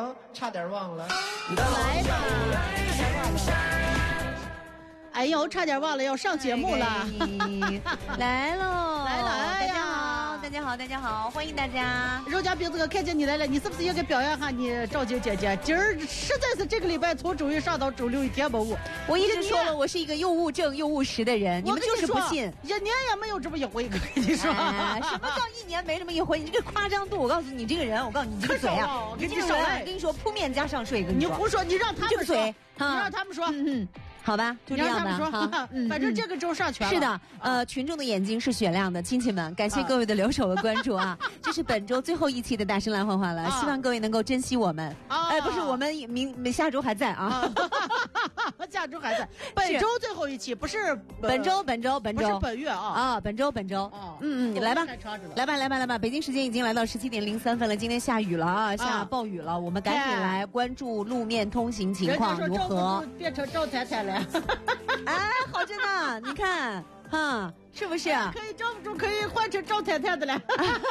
阳差点忘了。 来吧，哎呦，差点忘了要上节目了。 来喽， 来了，哎呀，大家好，大家好，欢迎大家。 肉夹饼子哥看见你来了，你是不是也给表扬下你赵晶姐姐？今儿实在是这个礼拜从周一上到周六一天不误。 我一直说了，我是一个又务正又务实的人，你们就是不信。 一年也没有这么一回，跟你说， 什么叫一年没这么一回？你这个夸张度，我告诉你，这个人，我告诉你，这个嘴啊，你这个人，我跟你说，扑面加上税，跟你胡说，你让他们说， 你让他们说， 好吧，就这样的哈。反正这个周上全了。 是的，群众的眼睛是雪亮的，亲戚们，感谢各位的留守和关注啊！这是本周最后一期的大声来换话了，希望各位能够珍惜我们。哎，不是，我们下周还在啊， 下周还在。本周最后一期不是本周，不是本月啊本周。来吧，来吧！北京时间已经来到17:03了，今天下雨了啊，下暴雨了，我们赶紧来关注路面通行情况如何。 变成赵太太了。 哎，好着呢，你看，哈，是不是？ 可以招不住，可以换成赵太太的了。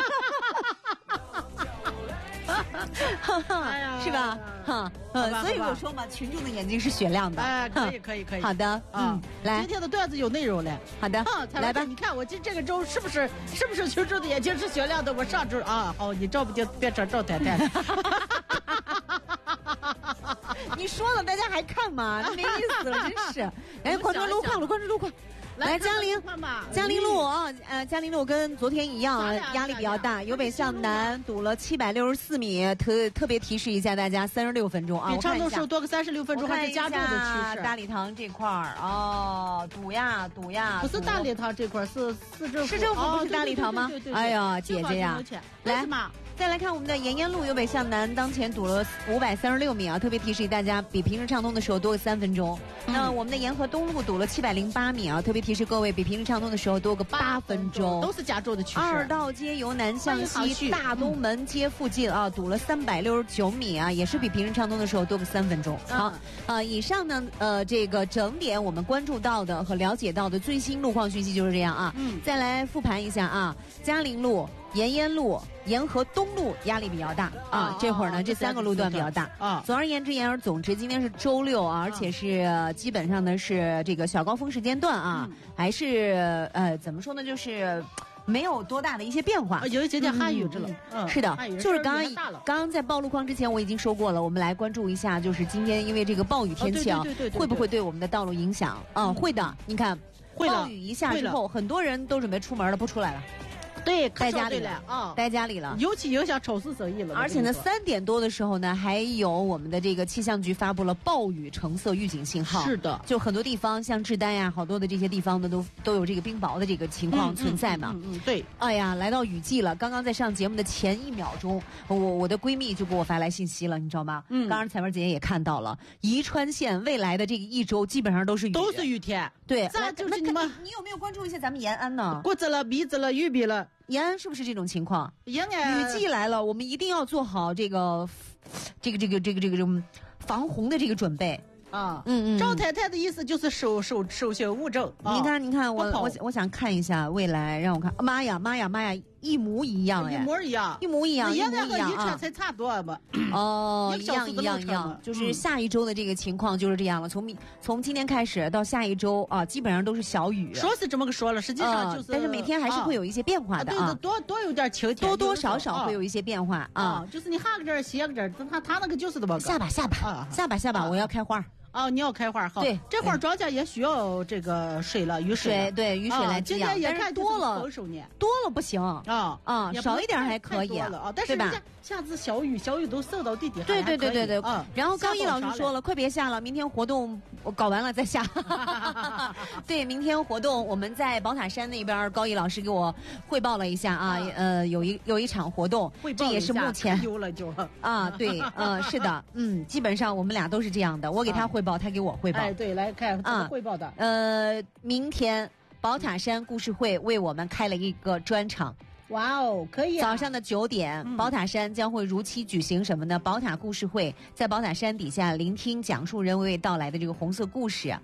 哎呀，是吧？所以我说嘛，群众的眼睛是雪亮的。 哎，可以。 好的，来， 今天的段子有内容了。 好的，来吧。 你看我这个周是不是群众的眼睛是雪亮的？我上周好，你照不定变成赵太太了。 你说了，大家还看吗？没意思了，真是。哎，关注路况。来江陵路啊，江陵路跟昨天一样，压力比较大，由北向南堵了764米，特别提示一下大家36分钟啊。 比长途时候多个36分钟，还是加重的趋势。 大礼堂这块儿堵呀， 不是大礼堂这块，是市政府不是大礼堂吗？哎呀，姐姐呀，来。再来看我们的延安路由北向南，当前堵了536米啊，特别提示大家比平时畅通的时候多个3分钟。那我们的沿河东路堵了708米啊，特别提示各位比平时畅通的时候多个8分钟， 都是加重的趋势。 二道街由南向西，大东门街附近啊堵了369米啊，也是比平时畅通的时候多个3分钟。好，以上呢这个整点我们关注到的和了解到的最新路况讯息就是这样啊。再来复盘一下啊，嘉陵路、延安路、沿河东路压力比较大啊，这会儿呢这3个路段比较大啊。总而言之，总之，今天是周六啊，而且是基本上呢是这个小高峰时间段啊，还是怎么说呢，就是没有多大的一些变化， 有一点点下雨了。 是的，就是刚刚在报路况之前我已经说过了，我们来关注一下，就是今天因为这个暴雨天气啊，会不会对我们的道路影响？会的，你看，暴雨一下之后，很多人都准备出门了，不出来了。 对， 待家里了啊，待家里了， 尤其影响超市生意了。 而且呢，3点多的时候呢，还有我们的这个气象局发布了暴雨橙色预警信号。 是的， 就很多地方，像志丹呀，好多的这些地方呢，都有这个冰雹的这个情况存在嘛。 对。 哎呀，来到雨季了，刚刚在上节目的前1秒钟，我的闺蜜就给我发来信息了，你知道吗？刚刚彩文姐姐也看到了，宜川县未来的这个1周基本上都是雨天。 对， 那就是你有没有关注一下咱们延安呢？ 果子了、米子了、玉米了。 延安是不是这种情况？ 雨季来了，我们一定要做好这个防洪的这个准备啊。赵太太的意思就是守信务正。 你看，我想看一下未来，让我看，妈呀，一模一样一模一样。 也 2个宜川才差多吧？ 一样，就是下一周的这个情况就是这样了。从今天开始到下一周啊，基本上都是小雨。 说是这么个说了，实际上就是， 但是每天还是会有一些变化的啊。 对，多有点晴天， 多少会有一些变化啊。 就是你下个阵歇个阵，他那个就是这么个。 下巴，我要开花。 你要开花好。 对， 这会儿庄稼也需要这个雨水。 对，雨水来滋养。 今年也看多了不行少一点还可以但是下次小雨都渗到地底。 对。然后高一老师说了，快别下了，明天活动我搞完了再下。对，明天活动我们在宝塔山那边，高一老师给我汇报了一下啊，有一场活动，这也是目前丢了就对，是的，基本上我们俩都是这样的，我给他汇报，他给我汇报。 哎，对，来看怎么汇报的。 明天宝塔山故事会为我们开了一个专场。 哇哦，可以早上的9点，宝塔山将会如期举行什么呢？宝塔故事会，在宝塔山底下聆听讲述人娓娓道来的这个红色故事。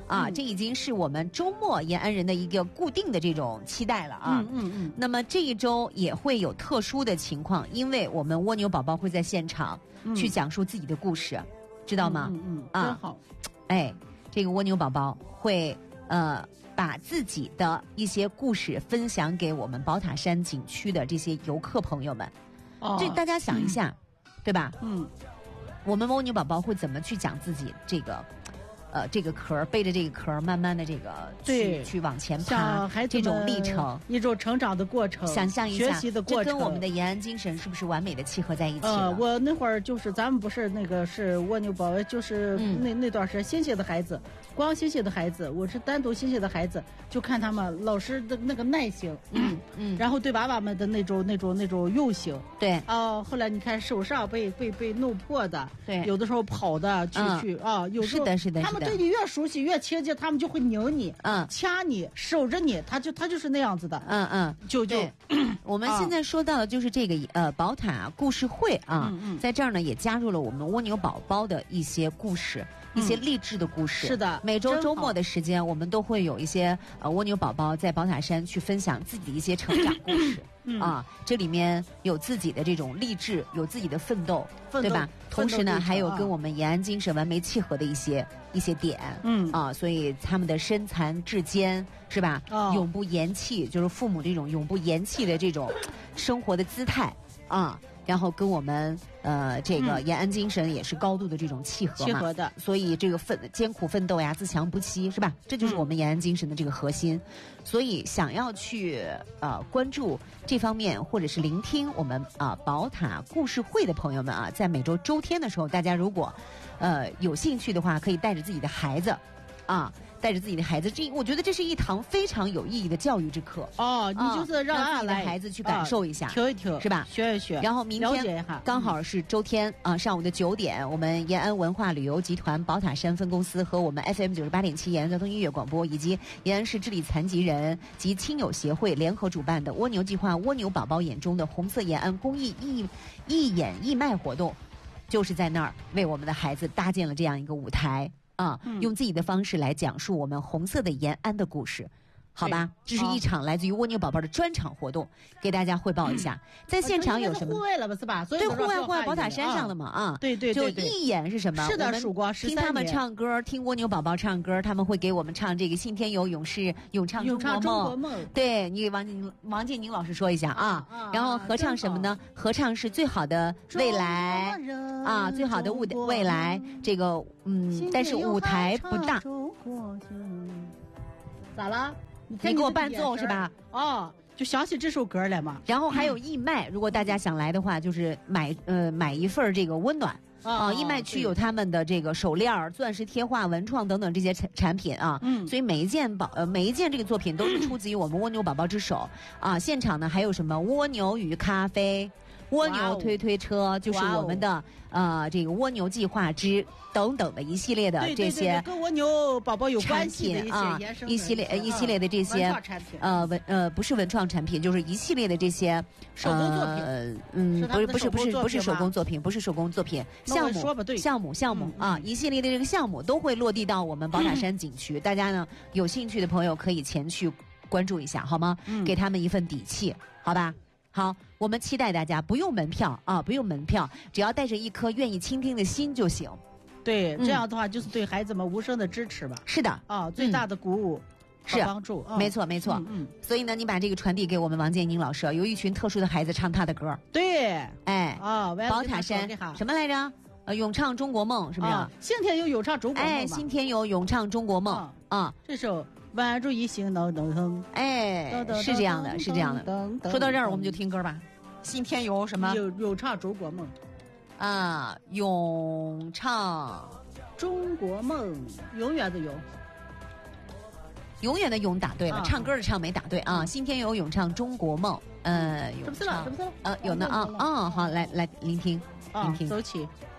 啊，这已经是我们周末延安人的一个固定的这种期待了啊。那么这一周也会有特殊的情况，因为我们蜗牛宝宝会在现场去讲述自己的故事，知道吗？ 真好。 哎，这个蜗牛宝宝会把自己的一些故事分享给我们宝塔山景区的这些游客朋友们。这大家想一下，对吧？我们蜗牛宝宝会怎么去讲自己这个壳，背着这个壳，慢慢的这个去往前爬，这种历程， 一种成长的过程， 想象一下， 学习的过程， 这跟我们的延安精神是不是完美的契合在一起了？ 我那会儿就是咱们不是那个是蜗牛宝，就是那段时间新写的孩子，光新写的孩子，我是单独新写的孩子，就看他们老师的那个耐性，然后对娃娃们的那种用心， 对， 后来你看手上被弄破的， 对， 有的时候跑的去有时候是的， 他们对你越熟悉越亲近，他们就会拧你，掐你，守着你，他就是那样子的，就我们现在说到的就是这个宝塔故事会啊，在这儿呢也加入了我们蜗牛宝宝的一些故事。一些励志的故事， 是的， 每周周末的时间，我们都会有一些蜗牛宝宝在宝塔山去分享自己的一些成长故事这里面有自己的这种励志，有自己的奋斗，对吧？同时呢，还有跟我们延安精神完美契合的一些点，所以他们的身残志坚，是吧？永不言弃，就是父母这种永不言弃的这种生活的姿态然后跟我们这个延安精神也是高度的这种契合的， 所以这个艰苦奋斗呀，自强不息，是吧？这就是我们延安精神的这个核心。所以想要去关注这方面，或者是聆听我们宝塔故事会的朋友们在每周周天的时候，大家如果有兴趣的话，可以带着自己的孩子带着自己的孩子，我觉得这是一堂非常有意义的教育之课。 你就是让自己的孩子去感受一下， 听一听， 是吧？ 学一学。 然后明天刚好是周天上午的9点，我们延安文化旅游集团宝塔山分公司和我们 FM 98.7延安交通音乐广播以及延安市智力残疾人及亲友协会联合主办的蜗牛计划蜗牛宝宝眼中的红色延安公益义演义卖活动，就是在那儿为我们的孩子搭建了这样一个舞台。用自己的方式来讲述我们红色的延安的故事，好吧？这是一场来自于蜗牛宝宝的专场活动，给大家汇报一下。在现场有什么？ 户外了吧，是吧？ 对，户外宝塔山上了嘛对， 就义演是什么？ 是的，曙光听他们唱歌，听蜗牛宝宝唱歌，他们会给我们唱这个信天游勇士咏唱中国梦。对，你王建宁老师说一下然后合唱什么呢？合唱是最好的未来最好的未来。这个但是舞台不大。 咋了？ 你给我伴奏是吧？ 就想起这首歌来嘛。 然后还有义卖，如果大家想来的话，就是买一份这个温暖义卖区有他们的这个手链、钻石贴画、文创等等这些产品所以每一件这个作品都是出自于我们蜗牛宝宝之手现场呢还有什么蜗牛与咖啡、蜗牛推车，就是我们的这个蜗牛计划之等等的一系列的这些跟蜗牛宝宝有关系的一系列的这些不是文创产品，就是一系列的这些手工作品。 不是手工作品，不是手工作品，项目一系列的这个项目都会落地到我们宝塔山景区。大家呢有兴趣的朋友可以前去关注一下，好吗？给他们一份底气，好吧？好，我们期待大家不用门票不用门票，只要带着一颗愿意倾听的心就行。 对，这样的话就是对孩子们无声的支持吧。 是的最大的鼓舞和帮助。 没错。所以呢，你把这个传递给我们王建宁老师，有一群特殊的孩子唱他的歌。 对， 宝塔山什么来着？咏唱中国梦是不是？ 新天游咏唱中国梦。 新天游咏唱中国梦这首万众一心能登是这样的。说到这儿，我们就听歌吧。新天游什么？ 咏唱中国梦咏唱中国梦，永远的永。 永远的永打对了，唱歌的唱没打对新天游咏唱中国梦， 什么事了？ 有呢好，来聆听， 走起。